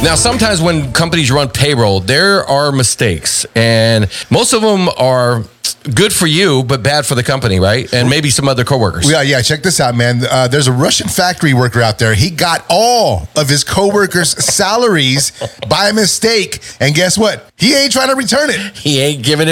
Now, sometimes when companies run payroll, there are mistakes, and most of them are good for you, but bad for the company, right? And maybe some other coworkers. Yeah. Check this out, man. There's a Russian factory worker out there. He got all of his coworkers' salaries by mistake, and guess what? He ain't trying to return it. He ain't giving it